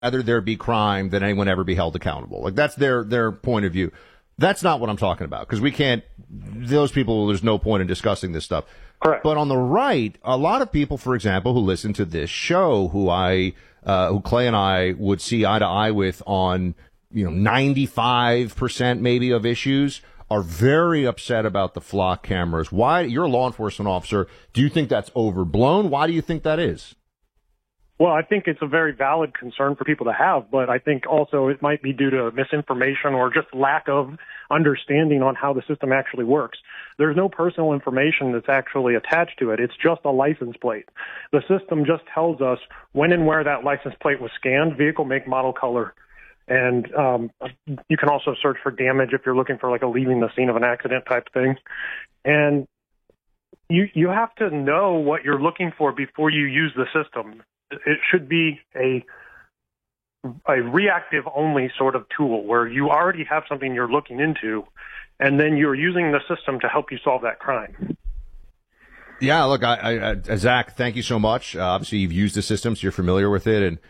rather there be crime than anyone ever be held accountable. Like, that's their point of view. That's not what I'm talking about, because we can't, those people, there's no point in discussing this stuff. Correct. But on the right, a lot of people, for example, who listen to this show, who Clay and I would see eye to eye with on, 95% maybe of issues, are very upset about the flock cameras. Why? You're a law enforcement officer. Do you think that's overblown? Why do you think that is? Well, I think it's a very valid concern for people to have, but I think also it might be due to misinformation or just lack of understanding on how the system actually works. There's no personal information that's actually attached to it. It's just a license plate. The system just tells us when and where that license plate was scanned, vehicle, make, model, color. And you can also search for damage if you're looking for like a leaving the scene of an accident type thing. And you have to know what you're looking for before you use the system. It should be a reactive only sort of tool where you already have something you're looking into, and then you're using the system to help you solve that crime. Yeah, look, Zach, thank you so much. Obviously, you've used the system, so you're familiar with it, and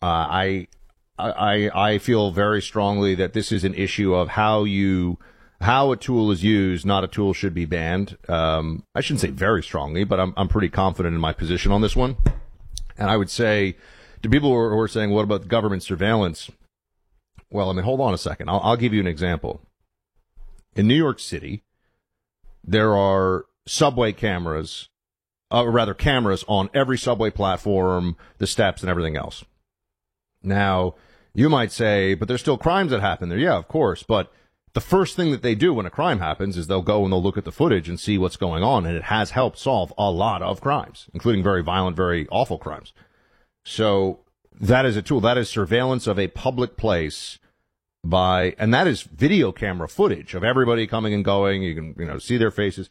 I feel very strongly that this is an issue of how a tool is used. Not a tool should be banned. I shouldn't say very strongly, but I'm pretty confident in my position on this one. And I would say to people who are saying, what about government surveillance? Well, I mean, hold on a second. I'll give you an example. In New York City, there are subway cameras, cameras on every subway platform, the steps, and everything else. Now, you might say, but there's still crimes that happen there. Yeah, of course. But the first thing that they do when a crime happens is they'll go and they'll look at the footage and see what's going on. And it has helped solve a lot of crimes, including very violent, very awful crimes. So that is a tool. That is surveillance of a public place and that is video camera footage of everybody coming and going. You can, see their faces.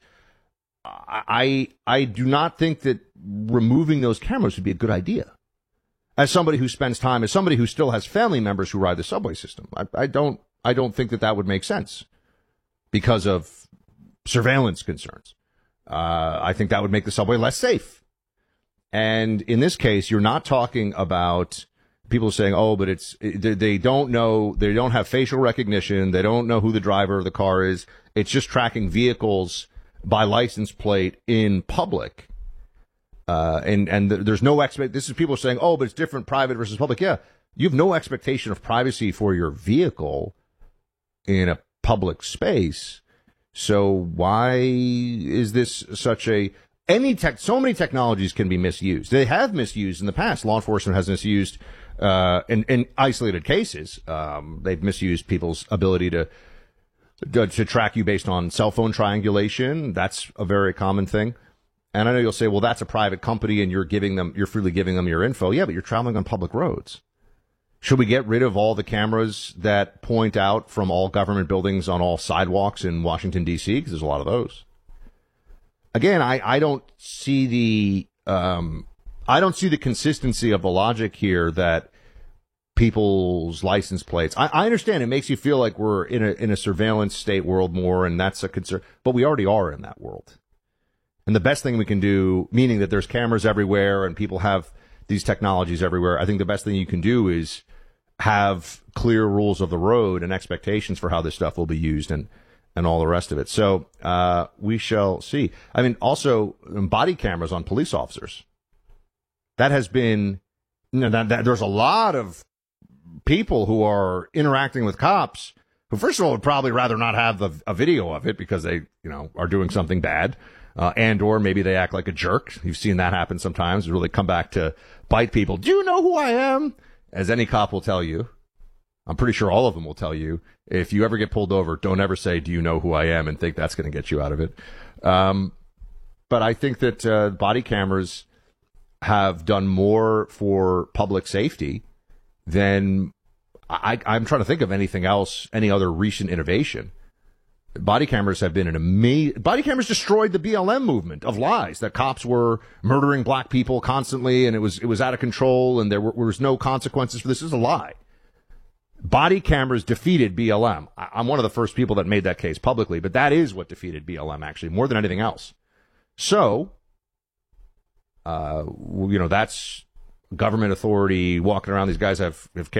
I do not think that removing those cameras would be a good idea. As somebody who spends time, as somebody who still has family members who ride the subway system, I don't think that would make sense because of surveillance concerns. I think that would make the subway less safe. And in this case, you're not talking about people saying, oh, but they don't know, they don't have facial recognition, they don't know who the driver of the car is. It's just tracking vehicles by license plate in public. And there's no this is people saying, oh, but it's different private versus public. Yeah, you have no expectation of privacy for your vehicle in a public space. So why is this such so many technologies can be misused. They have misused in the past. Law enforcement has misused in isolated cases. They've misused people's ability to track you based on cell phone triangulation. That's a very common thing. And I know you'll say, well, that's a private company and you're freely giving them your info. Yeah, but you're traveling on public roads. Should we get rid of all the cameras that point out from all government buildings on all sidewalks in Washington, D.C.? Because there's a lot of those. Again, I don't see the consistency of the logic here that people's license plates. I understand it makes you feel like we're in a surveillance state world more, and that's a concern. But we already are in that world. And the best thing we can do, meaning that there's cameras everywhere and people have these technologies everywhere, I think the best thing you can do is have clear rules of the road and expectations for how this stuff will be used and all the rest of it. So we shall see. I mean, also body cameras on police officers. That has been, that there's a lot of people who are interacting with cops who, first of all, would probably rather not have a video of it because they, are doing something bad. Or maybe they act like a jerk. You've seen that happen sometimes. Really come back to bite people. Do you know who I am? As any cop will tell you. I'm pretty sure all of them will tell you. If you ever get pulled over, don't ever say, do you know who I am? And think that's going to get you out of it. But I think that body cameras have done more for public safety than I'm trying to think of anything else, any other recent innovation. Body cameras have been body cameras destroyed the BLM movement of lies that cops were murdering black people constantly and it was out of control and there was no consequences for this. This is a lie. Body cameras defeated BLM. I'm one of the first people that made that case publicly, but that is what defeated BLM, actually, more than anything else. So, that's government authority walking around. These guys have